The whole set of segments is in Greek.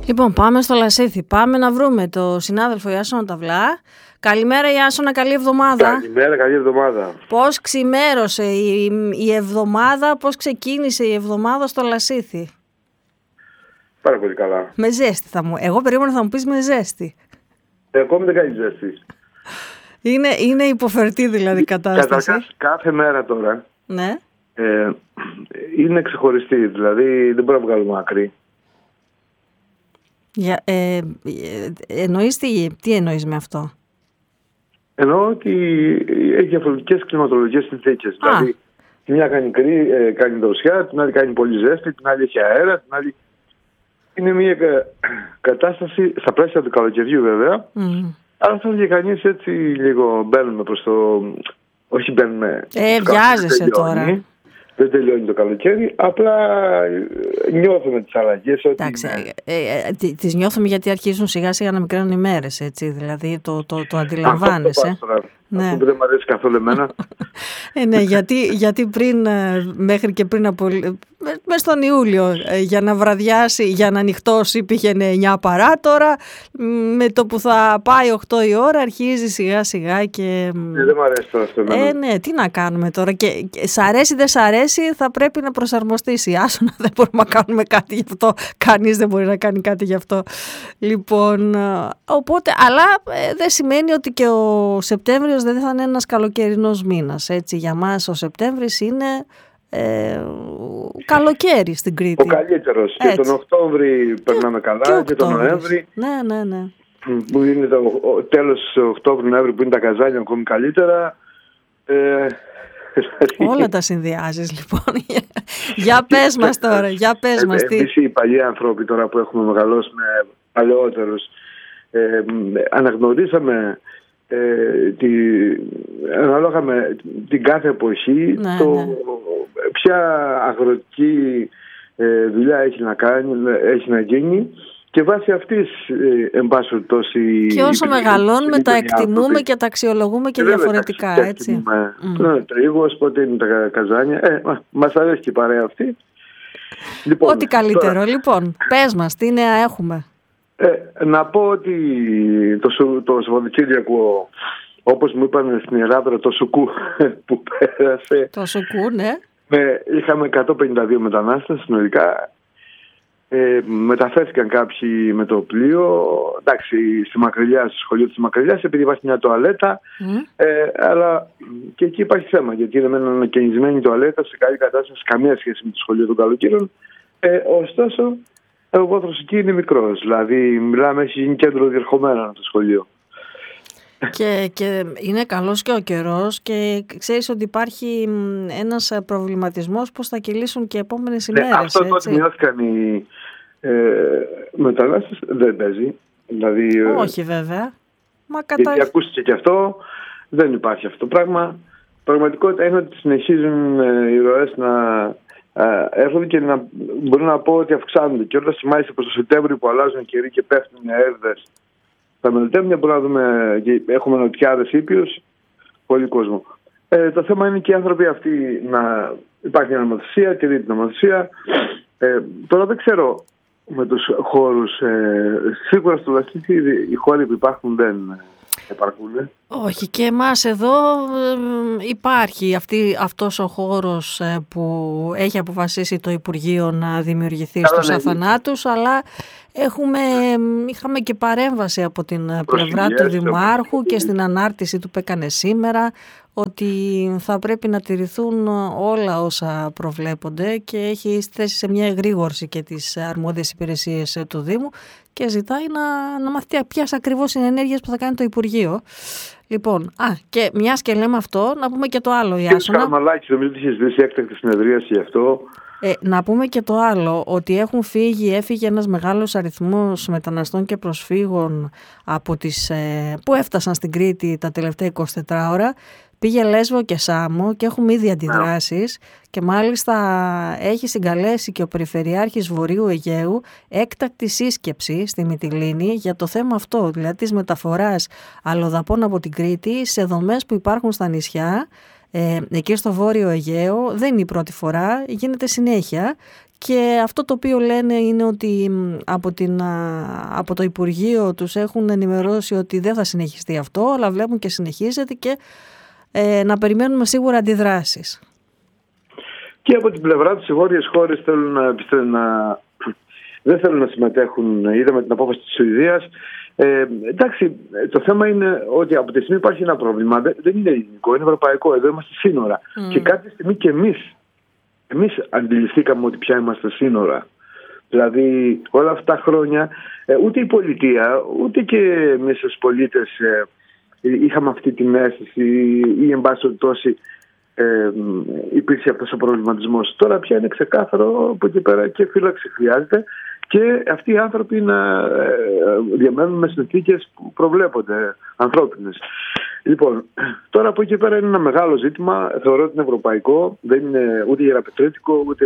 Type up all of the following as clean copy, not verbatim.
Λοιπόν, πάμε στο Λασίθι. Πάμε να βρούμε το συνάδελφο Ιάσονα Ταβλά. Καλημέρα Ιάσονα, καλή εβδομάδα. Καλημέρα, καλή εβδομάδα. Πώς ξημέρωσε η εβδομάδα, πώς ξεκίνησε η εβδομάδα στο Λασίθι? Πάρα πολύ καλά. Με ζέστη εγώ περίμενα θα μου πεις με ζέστη. Ακόμη δεν κάνει ζέστη. Είναι υποφερτή δηλαδή η κατάσταση. Καταρχάς, κάθε μέρα τώρα ναι. Είναι ξεχωριστή, δηλαδή δεν μπορούμε να βγάλουμε άκρη. Εννοείς τι εννοείς με αυτό? Εννοώ ότι έχει διαφορετικές κλιματολογικές συνθήκες. Δηλαδή, τη μια κάνει δροσιά, την άλλη κάνει πολύ ζέστη, την άλλη έχει αέρα, την άλλη... Είναι μια κατάσταση στα πλαίσια του καλοκαιριού βέβαια. Αλλά θα έλεγε κανείς έτσι λίγο μπαίνουμε προς το... Όχι μπαίνουμε... βιάζεσαι τώρα. Δεν τελειώνει το καλοκαίρι, απλά νιώθουμε τις αλλαγές. Εντάξει, τις νιώθουμε γιατί αρχίζουν σιγά σιγά να μικραίνουν οι μέρες, έτσι, δηλαδή το αντιλαμβάνεσαι. Αυτό που δεν μου αρέσει καθόλου εμένα. Ναι, γιατί μέχρι και πριν από... Μες στον Ιούλιο για να βραδιάσει, για να νυχτώσει πήγαινε 9 παρά, τώρα με το που θα πάει 8 η ώρα αρχίζει σιγά σιγά και... Δεν μου αρέσει τώρα αυτό εμένα. Ναι, τι να κάνουμε τώρα και σ' αρέσει δεν σ' αρέσει θα πρέπει να προσαρμοστείς. Ιάσονα, δεν μπορούμε να κάνουμε κάτι γι' αυτό, κανείς δεν μπορεί να κάνει κάτι γι' αυτό. Λοιπόν, οπότε, αλλά δεν σημαίνει ότι και ο Σεπτέμβριος δεν θα είναι ένας καλοκαιρινός μήνας, έτσι, για μας ο Σεπτέμβρης είναι... καλοκαίρι στην Κρήτη. Ο καλύτερος. Και τον Οκτώβρη περνάμε καλά και τον Νοέμβρη. Ναι. Που είναι το τέλος Οκτώβρη-Νοέμβρη που είναι τα καζάνια ακόμη καλύτερα. Όλα τα συνδυάζεις λοιπόν. Για πες μας τώρα, για πες μας τι. Εμείς οι παλιοί άνθρωποι τώρα που έχουμε μεγαλώσει με παλαιότερους αναγνωρίσαμε ανάλογα με την κάθε εποχή ποια αγροτική δουλειά έχει να γίνει και βάσει αυτής εν πάση περιπτώσει. Και όσο μεγαλώνουμε τα εκτιμούμε και τα αξιολογούμε και διαφορετικά, έτσι. Τρίγος, πότε είναι τα καζάνια. Μας αρέσει και η παρέα αυτή. Λοιπόν, ό,τι καλύτερο. Τώρα... Λοιπόν, πες μας, τι νέα έχουμε. Να πω ότι το Σαββατοκύριακο, όπως μου είπαν στην Ελλάδα, το Σουκού που πέρασε. Το Σουκού, ναι. Είχαμε 152 μετανάστες συνολικά. Μεταφέρθηκαν κάποιοι με το πλοίο. Εντάξει, στη Μακρυλιά, στο σχολείο της Μακρυλιάς, επειδή υπάρχει μια τουαλέτα. Αλλά και εκεί υπάρχει θέμα, γιατί είναι με μια ανακαινισμένη τουαλέτα σε καλή κατάσταση, καμία σχέση με το σχολείο των καλοκαίρων. Ωστόσο, ο βόθρος εκεί είναι μικρός, δηλαδή μιλάμε, έχει γίνει κέντρο διερχομένων το σχολείο. Και είναι καλός και ο καιρός και ξέρεις ότι υπάρχει ένας προβληματισμός πώς θα κυλήσουν και επόμενες ημέρες. Αυτό τότε μειώθηκαν οι μετανάστες, δεν παίζει. Δηλαδή, όχι βέβαια. Γιατί ακούστηκε και αυτό, δεν υπάρχει αυτό το πράγμα. Πραγματικότητα είναι ότι συνεχίζουν οι ροές να έρχονται και μπορώ να πω ότι αυξάνονται. Και όταν μάλιστα προς το Σεπτέμβριο που αλλάζουν καιροί και πέφτουν οι αέρδες στα μελτέμια, μπορούμε να δούμε και έχουμε νοτιάδες ήπιους, πολύ κόσμο. Το θέμα είναι και οι άνθρωποι αυτοί να υπάρχει μια νομοθεσία, τηρεί την νομοθεσία. Τώρα δεν ξέρω με τους χώρους, σίγουρα στο Λασίθι οι χώροι που υπάρχουν δεν επαρκούν. Όχι, και εμάς εδώ υπάρχει αυτός ο χώρος που έχει αποφασίσει το Υπουργείο να δημιουργηθεί στους Αθανάτους, αλλά είχαμε και παρέμβαση από την πλευρά του Δημάρχου και στην ανάρτηση του που έκανε σήμερα ότι θα πρέπει να τηρηθούν όλα όσα προβλέπονται και έχει θέσει σε μια εγρήγορση και τις αρμόδιες υπηρεσίες του Δήμου και ζητάει να μάθει ποιες ακριβώς είναι ενέργειες που θα κάνει το Υπουργείο. Λοιπόν, και μιας και λέμε αυτό, να πούμε και το άλλο, Ιάσονα. Κύριε Καραμαλάκη, νομίζω ότι είχε ζητήσει έκτακτη συνεδρίαση γι' αυτό. Να πούμε και το άλλο, ότι έφυγε ένας μεγάλος αριθμός μεταναστών και προσφύγων από που έφτασαν στην Κρήτη τα τελευταία 24 ώρα. Πήγε Λέσβο και Σάμο και έχουμε ήδη αντιδράσεις και μάλιστα έχει συγκαλέσει και ο Περιφερειάρχης Βορείου Αιγαίου έκτακτη σύσκεψη στη Μυτιλήνη για το θέμα αυτό, δηλαδή της μεταφοράς αλλοδαπών από την Κρήτη σε δομές που υπάρχουν στα νησιά. Εκεί στο Βόρειο Αιγαίο δεν είναι η πρώτη φορά, γίνεται συνέχεια Και αυτό το οποίο λένε είναι ότι από το Υπουργείο τους έχουν ενημερώσει ότι δεν θα συνεχιστεί αυτό, αλλά βλέπουν και συνεχίζεται και να περιμένουμε σίγουρα αντιδράσεις. Και από την πλευρά τους οι βόρειες χώρες δεν θέλουν να συμμετέχουν. Είδαμε την απόφαση της Σουηδίας. Εντάξει, το θέμα είναι ότι από τη στιγμή υπάρχει ένα πρόβλημα. Δεν είναι ελληνικό, είναι ευρωπαϊκό. Εδώ είμαστε σύνορα. Και κάποια στιγμή και εμείς αντιληφθήκαμε ότι πια είμαστε σύνορα. Δηλαδή όλα αυτά τα χρόνια ούτε η πολιτεία ούτε και εμείς ως πολίτες είχαμε αυτή την αίσθηση ή εν πάση περιπτώσει υπήρξε αυτός ο προβληματισμός. Τώρα πια είναι ξεκάθαρο από εκεί πέρα και φύλαξη χρειάζεται και αυτοί οι άνθρωποι να διαμένουν με συνθήκες που προβλέπονται, ανθρώπινες. Λοιπόν, τώρα από εκεί πέρα είναι ένα μεγάλο ζήτημα, θεωρώ ότι είναι ευρωπαϊκό, δεν είναι ούτε γεραπετρίτικο, ούτε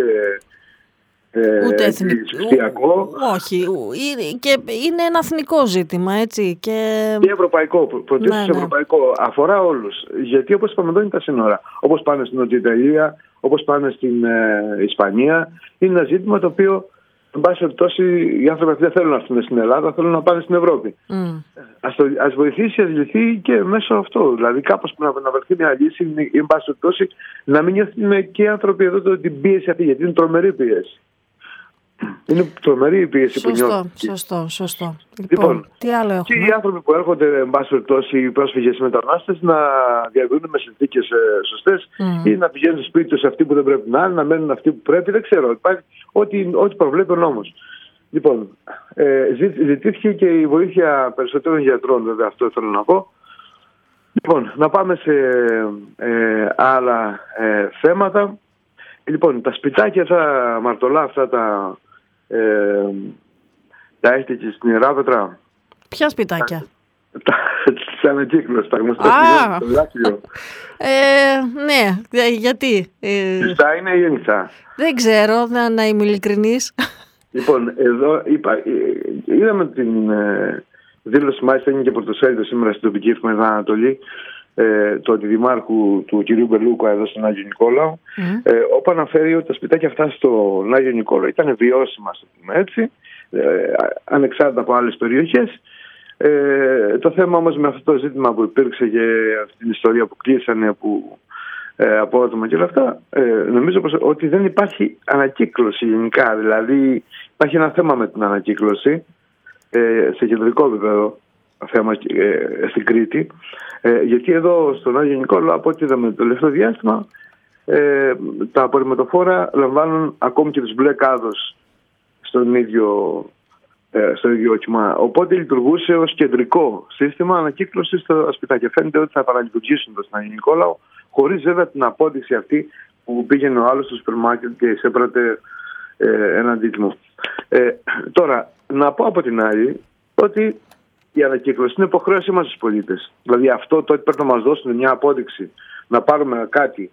εθνικό. Όχι, και είναι ένα εθνικό ζήτημα, έτσι. Και ευρωπαϊκό, πρωτίστως ευρωπαϊκό. Αφορά όλους. Γιατί όπως είπαμε εδώ είναι τα σύνορα. Όπως πάνε στην Νότια Ιταλία, όπως πάνε στην Ισπανία, είναι ένα ζήτημα το οποίο, εν πάση περιπτώσει, οι άνθρωποι αυτοί δεν θέλουν να έρθουν στην Ελλάδα, θέλουν να πάνε στην Ευρώπη. Ας βοηθήσει, ας λυθεί και μέσω αυτό. Δηλαδή, κάπως να βρεθεί μια λύση, εν πάση περιπτώσει, να μην νιώθουν και οι άνθρωποι εδώ την πίεση αυτή, γιατί είναι τρομερή πίεση. Είναι τρομερή η πίεση που νιώθουν. Σωστό. Λοιπόν, τι άλλο έχουμε? Και οι άνθρωποι που έρχονται, εν πάση περιπτώσει, οι πρόσφυγες μετανάστες, να διαβιούν με συνθήκες σωστές ή να πηγαίνουν στο σπίτι τους αυτοί που δεν πρέπει να είναι, να μένουν αυτοί που πρέπει. Δεν ξέρω. Υπάρχει ό,τι προβλέπει ο νόμος. Λοιπόν, ζητήθηκε και η βοήθεια περισσότερων γιατρών, βέβαια, αυτό θέλω να πω. Λοιπόν, να πάμε σε άλλα θέματα. Λοιπόν, τα σπιτάκια, τα μαρτωλά αυτά τα έχετε και στην Ιεράπετρα? Ποια σπιτάκια? Της ανακύκλωσης, τα γνωστά σπιτάκια, το δάκτυλο. Ναι, γιατί? Πιστά είναι ή ανοιχτά? Δεν ξέρω, να είμαι ειλικρινής. Λοιπόν, εδώ είδαμε την δήλωση, μάλιστα είναι και πρωτοσέλιδο σήμερα στην τοπική εφημερίδα Ανατολή, του Αντιδημάρχου του κ. Μπελούκα εδώ στον Άγιο Νικόλαο, όπου αναφέρει ότι τα σπιτάκια αυτά στον Άγιο Νικόλαο ήταν βιώσιμα, στο πούμε έτσι, ανεξάρτητα από άλλες περιοχές. Το θέμα όμως με αυτό το ζήτημα που υπήρξε και αυτή την ιστορία που κλείσανε απόδομα και όλα αυτά, νομίζω ότι δεν υπάρχει ανακύκλωση γενικά. Δηλαδή υπάρχει ένα θέμα με την ανακύκλωση σε κεντρικό επίπεδο, θέμα στην Κρήτη, γιατί εδώ στον Άγιο Νικόλαο, από ό,τι είδαμε το τελευταίο διάστημα, τα απορριμματοφόρα λαμβάνουν ακόμη και τους μπλε κάδους στο ίδιο όχημα. Οπότε λειτουργούσε ως κεντρικό σύστημα ανακύκλωση στα σπιτάκια. Φαίνεται ότι θα επαναλειτουργήσουν εδώ στον Άγιο Νικόλαο, χωρίς βέβαια την απόδειξη αυτή που πήγαινε ο άλλος στο σούπερ μάρκετ και εισέπρατε ένα αντίτιμο. Τώρα, να πω από την άλλη ότι η ανακύκλωση είναι υποχρέωσή μας στους πολίτες. Δηλαδή αυτό το ότι πρέπει να μας δώσουν μια απόδειξη να πάρουμε κάτι,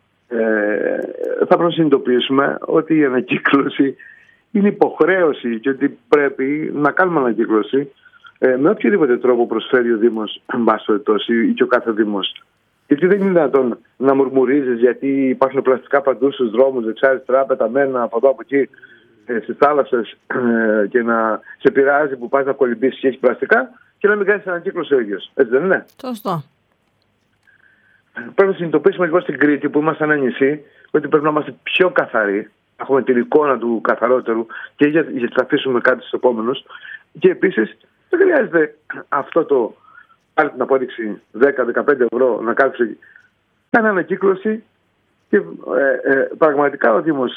θα πρέπει να συνειδητοποιήσουμε ότι η ανακύκλωση είναι υποχρέωση και ότι πρέπει να κάνουμε ανακύκλωση με οποιοδήποτε τρόπο προσφέρει ο Δήμος, εν πάση περιπτώσει, ή και ο κάθε Δήμος. Γιατί δεν είναι δυνατόν να μουρμουρίζεις γιατί υπάρχουν πλαστικά παντού στους δρόμους, δεξιά-αριστερά, πεταμένα από εδώ από εκεί, στις θάλασσες, και να σε πειράζει που πας να κολυμπήσεις και έχει πλαστικά και να μην κάνεις ανακύκλωση ο ίδιος. Έτσι δεν είναι? Σωστό. Πρέπει να συνειδητοποιήσουμε λίγο στην Κρήτη που είμαστε ένα νησί ότι πρέπει να είμαστε πιο καθαροί. Έχουμε την εικόνα του καθαρότερου και γιατί θα αφήσουμε κάτι στους επόμενους. Και επίσης δεν χρειάζεται αυτό το πάρει την απόδειξη 10-15 ευρώ να κάτσει κάνει ανακύκλωση. Και πραγματικά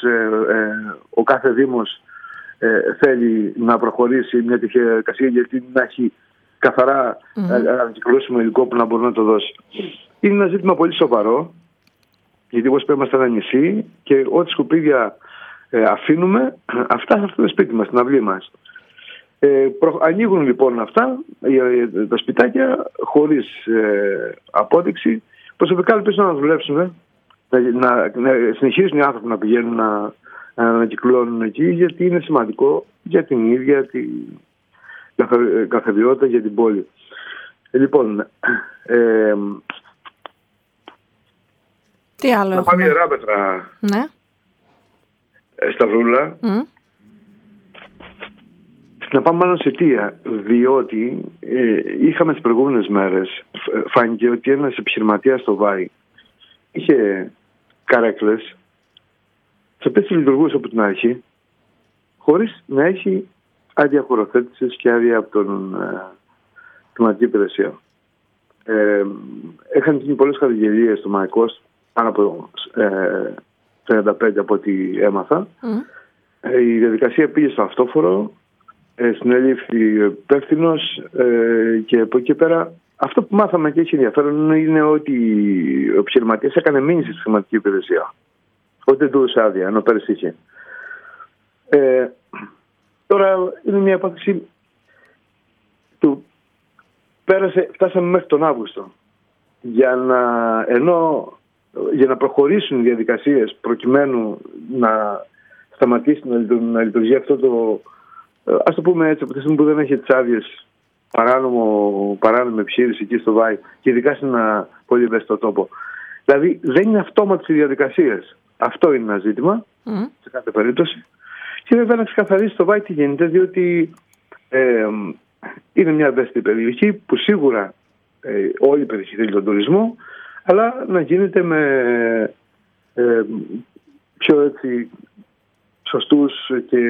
ο κάθε Δήμος θέλει να προχωρήσει μια τυχαία διαδικασία γιατί να έχει καθαρά ανακυκλώσιμο υλικό που να μπορεί να το δώσει. Είναι ένα ζήτημα πολύ σοβαρό, γιατί όπως είπαμε είμαστε ένα νησί και ό,τι σκουπίδια αφήνουμε, αυτά θα έρθουν στο σπίτι μας, στην αυλή μας. Ανοίγουν λοιπόν αυτά τα σπιτάκια χωρίς απόδειξη. Προσωπικά ελπίζω να δουλέψουμε, να συνεχίσουν οι άνθρωποι να πηγαίνουν να ανακυκλώνουν εκεί, γιατί είναι σημαντικό για την ίδια την καθαριότητα για την πόλη. Λοιπόν, τι άλλο να πάμε Ιεράπετρα. Ναι. Σταυρούλα, να πάμε μάλλον σε αιτία, διότι είχαμε τις προηγούμενες μέρες, φάνηκε ότι ένας επιχειρηματίας στο Βάη είχε καρέκλες, τις οποίες λειτουργούσε από την αρχή, χωρίς να έχει άδεια χωροθέτησης και άδεια από την κλιματική υπηρεσία. Είχαν γίνει πολλές καταγγελίες στο ΜΑΕΚΟΣ, πάνω από 35 από ό,τι έμαθα. Η διαδικασία πήγε στο αυτόφορο, συνέληφθη ο υπεύθυνος και από εκεί πέρα αυτό που μάθαμε και έχει ενδιαφέρον είναι ότι ο επιχειρηματίας έκανε μήνυση στη χρηματική υπηρεσία. Ότι δεν του έδωσε άδεια, ενώ πέρυσι είχε. Τώρα είναι μια υπόθεση του φτάσαμε μέχρι τον Αύγουστο για να προχωρήσουν οι διαδικασίες προκειμένου να σταματήσει να λειτουργεί αυτό το, ας το πούμε έτσι, από τη στιγμή που δεν έχει τις άδειες, παράνομη επιχείρηση εκεί στο Βάη και ειδικά σε ένα πολύ ευαίσθητο τόπο. Δηλαδή δεν είναι αυτόματες οι διαδικασίες. Αυτό είναι ένα ζήτημα σε κάθε περίπτωση. Και βέβαια να ξεκαθαρίσει το Βάη τι γίνεται, διότι είναι μια ευαίσθητη περιοχή που σίγουρα όλη η περιοχή θέλει τον τουρισμό, αλλά να γίνεται με πιο έτσι σωστούς και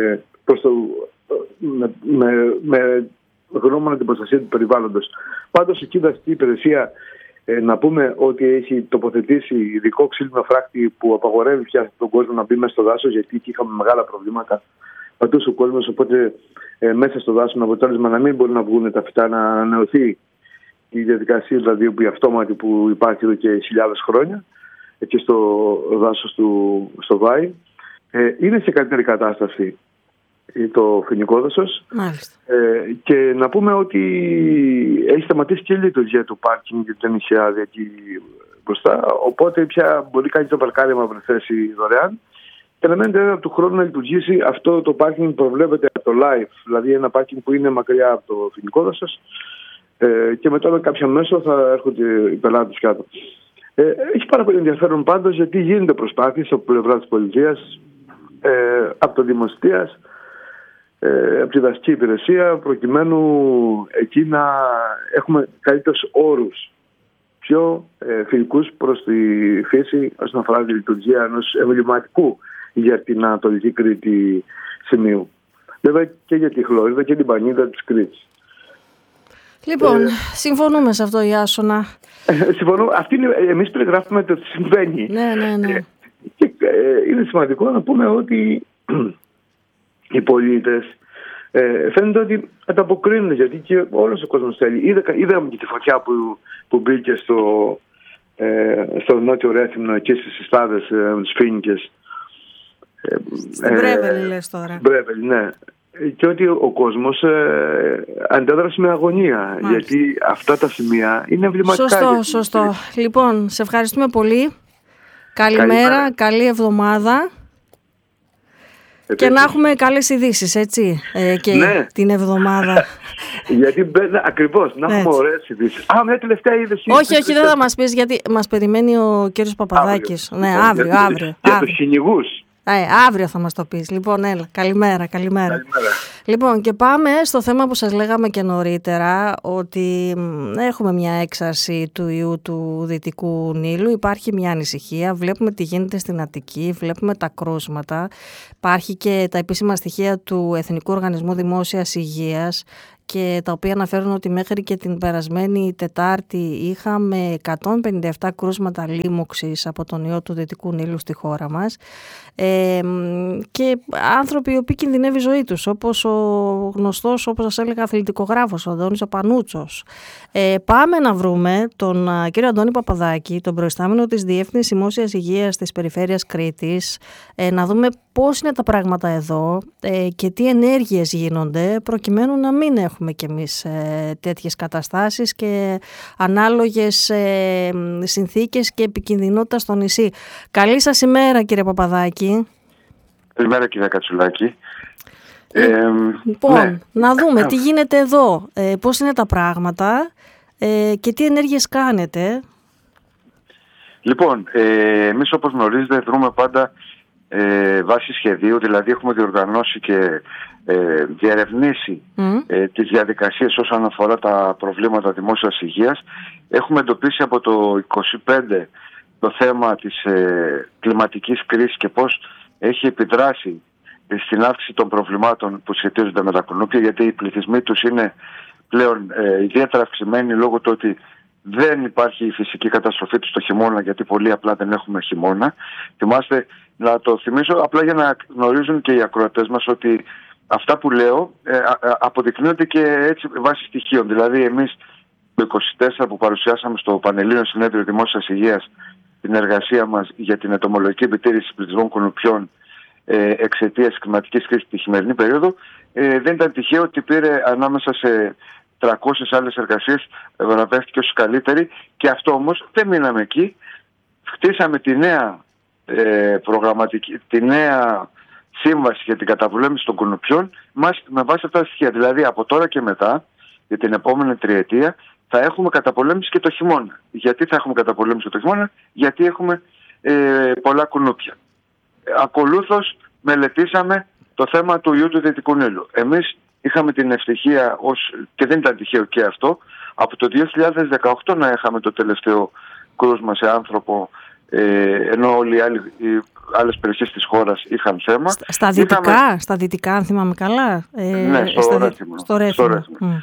με γνώμονα την προστασία του περιβάλλοντος. Πάντως εκεί η δασική υπηρεσία να πούμε ότι έχει τοποθετήσει ειδικό ξύλινο φράκτη που απαγορεύει πια τον κόσμο να μπει μέσα στο δάσος, γιατί εκεί είχαμε μεγάλα προβλήματα. Πατούσε ο κόσμος, οπότε μέσα στο δάσο με αποτέλεσμα να μην μπορούν να βγουν τα φυτά, να ανανεωθεί η διαδικασία δηλαδή η αυτόματη που υπάρχει εδώ και χιλιάδες χρόνια εκεί στο δάσος στο Βάη. Είναι σε καλύτερη κατάσταση το φοινικό δάσος και να πούμε ότι έχει σταματήσει και η λειτουργία του πάρκινγκ γιατί δεν είχε άδεια εκεί μπροστά, οπότε πια μπορεί κάνει το παρκάρισμα από θέση δωρεάν. Και αναμένεται από του χρόνου να λειτουργήσει αυτό το πάρκινγκ που προβλέπεται από το LIFE, δηλαδή ένα πάρκινγκ που είναι μακριά από το φοινικό δάσος και μετά με κάποια μέσο θα έρχονται οι πελάτες κάτω. Έχει πάρα πολύ ενδιαφέρον πάντως γιατί γίνεται προσπάθειες από πλευρά της πολιτείας, από το Δημοσιτείας, από τη δασική υπηρεσία, προκειμένου εκεί να έχουμε καλύτερους όρους, πιο φιλικούς προς τη φύση όσον αφορά τη λειτουργία ενός εμβληματικού για την Ανατολική Κρήτη σημείου. Βέβαια και για τη Χλωρίδα και την Πανίδα της Κρήτης. Λοιπόν, συμφωνούμε σε αυτό, Ιάσονα. Συμφωνούμε. Εμείς περιγράφουμε το τι συμβαίνει. Ναι. Και είναι σημαντικό να πούμε ότι οι πολίτες φαίνεται ότι ανταποκρίνονται, γιατί και όλος ο κόσμος θέλει. Είδαμε και τη φωτιά που μπήκε στο νότιο Ρέθυμνο, εκεί στις Συστάδες, τις Φοίνικες. Στην Μπρέβελη λες τώρα. Μπρέβελη, ναι. Και ότι ο κόσμος αντέδρασε με αγωνία. Μάλιστα. Γιατί αυτά τα σημεία είναι εμβληματικά. Σωστό. Λοιπόν, σε ευχαριστούμε πολύ. Καλημέρα, καλή εβδομάδα. Και να έχουμε καλές ειδήσεις, έτσι, και ναι. Την εβδομάδα. Γιατί ακριβώς, να έχουμε ωραίες ειδήσεις. Μια τελευταία είδηση. Όχι, δεν θα μας πεις, γιατί μας περιμένει ο κύριος Παπαδάκης. Αύριο. Για τους κυνηγούς. Αύριο θα μας το πεις. Λοιπόν, έλα, καλημέρα. Λοιπόν, και πάμε στο θέμα που σας λέγαμε και νωρίτερα, ότι έχουμε μια έξαρση του ιού του Δυτικού Νείλου. Υπάρχει μια ανησυχία, βλέπουμε τι γίνεται στην Αττική, βλέπουμε τα κρούσματα. Υπάρχει και τα επίσημα στοιχεία του Εθνικού Οργανισμού Δημόσιας Υγείας, και τα οποία αναφέρουν ότι μέχρι και την περασμένη Τετάρτη είχαμε 157 κρούσματα λίμωξης από τον ιό του Δυτικού Νείλου στη χώρα μας, και άνθρωποι οι οποίοι κινδυνεύει η ζωή τους, όπως ο γνωστός, όπως σας έλεγα, αθλητικογράφος, ο Αντώνης ο Πανούτσος. Πάμε να βρούμε τον κύριο Αντώνη Παπαδάκη, τον προϊστάμενο της Διεύθυνσης Δημόσιας Υγείας της Περιφέρειας Κρήτης, να δούμε πώς είναι τα πράγματα εδώ και τι ενέργειες γίνονται προκειμένου να μην έχουμε κι εμείς τέτοιες καταστάσεις και ανάλογες συνθήκες και επικινδυνότητα στο νησί. Καλή σας ημέρα, κύριε Παπαδάκη. Καλημέρα, κύριε Κατσουλάκη. Λοιπόν, ναι. Να δούμε τι γίνεται εδώ, πώς είναι τα πράγματα και τι ενέργειες κάνετε. Λοιπόν, εμείς όπως γνωρίζετε δρούμε πάντα βάσει σχεδίου, δηλαδή έχουμε διοργανώσει και διερευνήσει τις διαδικασίες όσον αφορά τα προβλήματα δημόσιας υγείας. Έχουμε εντοπίσει από το 25 το θέμα της κλιματικής κρίσης και πώς έχει επιδράσει στην αύξηση των προβλημάτων που σχετίζονται με τα κουνούπια, γιατί οι πληθυσμοί τους είναι πλέον ιδιαίτερα αυξημένοι λόγω του ότι δεν υπάρχει η φυσική καταστροφή του στο χειμώνα, γιατί πολύ απλά δεν έχουμε χειμώνα. Θυμάστε, να το θυμίσω απλά για να γνωρίζουν και οι ακροατές μας ότι αυτά που λέω αποδεικνύονται και έτσι βάσει στοιχείων. Δηλαδή εμείς το 24 που παρουσιάσαμε στο Πανελλήνιο Συνέδριο Δημόσιας Υγείας την εργασία μας για την ετομολογική επιτήρηση πληθυσμών κουνουπιών εξαιτίας της κλιματικής κρίσης τη χειμερινή περίοδο, δεν ήταν τυχαίο ότι πήρε ανάμεσα σε 300 άλλες εργασίες, βραβεύτηκε ως καλύτερη, και αυτό όμως δεν μείναμε εκεί. Χτίσαμε τη νέα τη νέα σύμβαση για την καταπολέμηση των κουνουπιών με βάση αυτά τα στοιχεία. Δηλαδή από τώρα και μετά, για την επόμενη τριετία, θα έχουμε καταπολέμηση και το χειμώνα. Γιατί θα έχουμε καταπολέμηση και το χειμώνα? Γιατί έχουμε πολλά κουνούπια. Ακολούθως μελετήσαμε το θέμα του ιού του Δυτικού Νείλου. Εμείς είχαμε την ευτυχία, και δεν ήταν τυχαίο και αυτό, από το 2018 να είχαμε το τελευταίο κρούσμα σε άνθρωπο, ενώ όλοι οι άλλες περιοχές της χώρας είχαν θέμα. Στα δυτικά, αν θυμάμαι καλά. Ναι, στο Ρέθυμνο.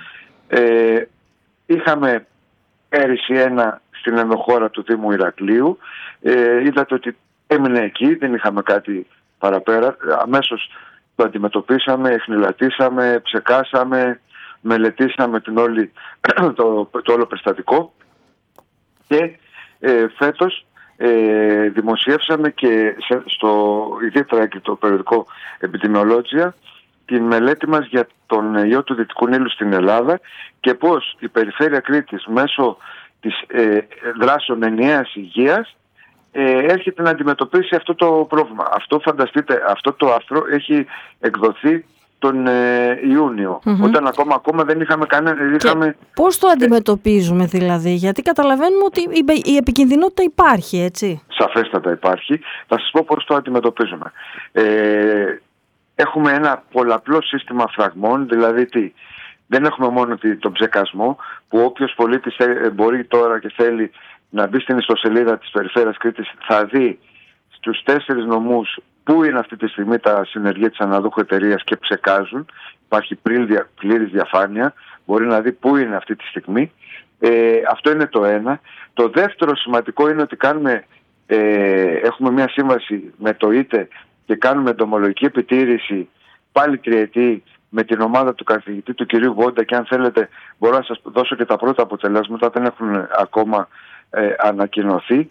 Είχαμε πέρυσι ένα στην ενδοχώρα του Δήμου Ηρακλείου. Είδατε ότι έμεινε εκεί, δεν είχαμε κάτι παραπέρα. Αμέσως το αντιμετωπίσαμε, εχνηλατήσαμε, ψεκάσαμε, μελετήσαμε το όλο περιστατικό, και φέτος δημοσιεύσαμε και ιδιαίτερα και το περιοδικό Epidemiologia την μελέτη μας για τον ιό του Δυτικού Νείλου στην Ελλάδα και πώς η Περιφέρεια Κρήτης μέσω της δράσεων ενιαίας υγείας έρχεται να αντιμετωπίσει αυτό το πρόβλημα. Αυτό, φανταστείτε, αυτό το άρθρο έχει εκδοθεί τον Ιούνιο, όταν ακόμα δεν είχαμε κανένα... Πώς το αντιμετωπίζουμε δηλαδή? Γιατί καταλαβαίνουμε ότι η επικινδυνότητα υπάρχει, έτσι. Σαφέστατα υπάρχει. Θα σας πω πώς το αντιμετωπίζουμε. Έχουμε ένα πολλαπλό σύστημα φραγμών, δηλαδή δεν έχουμε μόνο τον ψεκασμό, που όποιος πολίτης μπορεί τώρα και θέλει να μπει στην ιστοσελίδα της Περιφέρειας Κρήτης, θα δει στους 4 νομούς πού είναι αυτή τη στιγμή τα συνεργεία της αναδόχου εταιρείας και ψεκάζουν. Υπάρχει πλήρης διαφάνεια, μπορεί να δει πού είναι αυτή τη στιγμή. Αυτό είναι το ένα. Το δεύτερο σημαντικό είναι ότι έχουμε μια σύμβαση με το ΙΤΕ και κάνουμε εντομολογική επιτήρηση πάλι τριετή με την ομάδα του καθηγητή του κυρίου Βόντα, και αν θέλετε μπορώ να σας δώσω και τα πρώτα αποτελέσματα, δεν έχουν ακόμα ανακοινωθεί.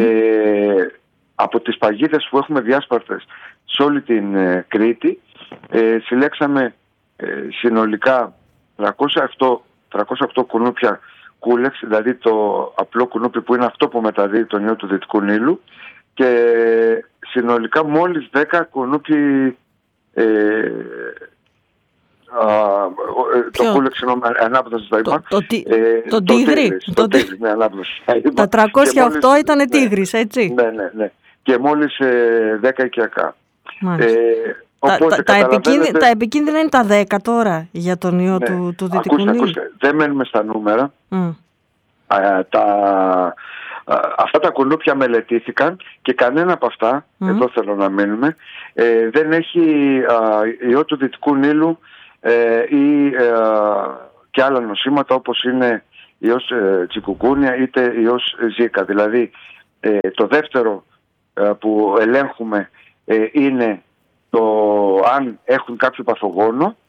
Από τις παγίδες που έχουμε διάσπαρτες σε όλη την Κρήτη, συλλέξαμε συνολικά 308 κουνούπια κούλεξ, δηλαδή το απλό κουνούπι που είναι αυτό που μεταδίδει τον ιό του Δυτικού Νείλου, και συνολικά μόλις 10 κουνούπι το κούλεξ, ανάπτυξη θα είπα. Το τίγρη. Τα 308 ήταν τίγρης, έτσι. Ναι. Και μόλις 10 οικιακά. Τα επικίνδυνα είναι τα 10 τώρα για τον ιό του Δυτικού Νείλου. Ακούστε, δεν μένουμε στα νούμερα. Αυτά τα κουνούπια μελετήθηκαν και κανένα από αυτά, εδώ θέλω να μείνουμε, δεν έχει ιό του Δυτικού Νείλου ή και άλλα νοσήματα όπως είναι ιός τσικουγκούνια είτε ιός ζίκα. Δηλαδή το δεύτερο που ελέγχουμε είναι το αν έχουν κάποιο παθογόνο,